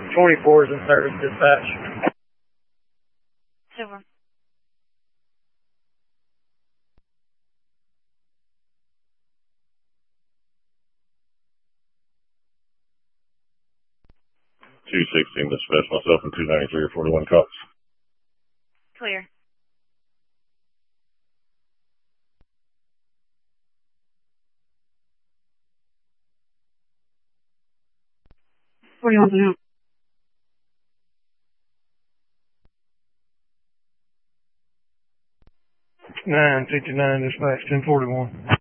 24 is in service, dispatch. Over. $216, dispatch myself and 293 or 41 cops. Clear. What do you want to do? 959 dispatch, 1041.